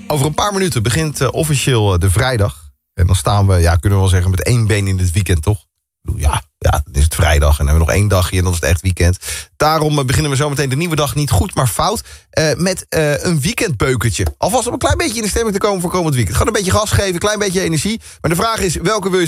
Over een paar minuten begint officieel de vrijdag. En dan staan we, kunnen we wel zeggen, met 1 been in het weekend, toch? Ja, dan is het vrijdag en dan hebben we nog 1 dagje en dan is het echt weekend. Daarom beginnen we zometeen de nieuwe dag niet goed, maar fout. Met een weekendbeukertje. Alvast om een klein beetje in de stemming te komen voor komend weekend. Gewoon een beetje gas geven, een klein beetje energie. Maar de vraag is, welke wil je